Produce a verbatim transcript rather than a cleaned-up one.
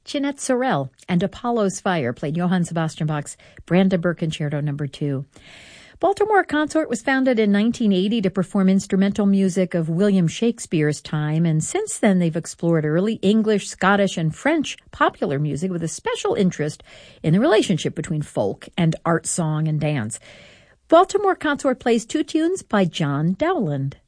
Jeanette Sorel and Apollo's Fire played Johann Sebastian Bach's Brandenburg Concerto number two. Baltimore Consort was founded in nineteen eighty to perform instrumental music of William Shakespeare's time, and since then they've explored early English, Scottish, and French popular music with a special interest in the relationship between folk and art, song, and dance. Baltimore Consort plays two tunes by John Dowland.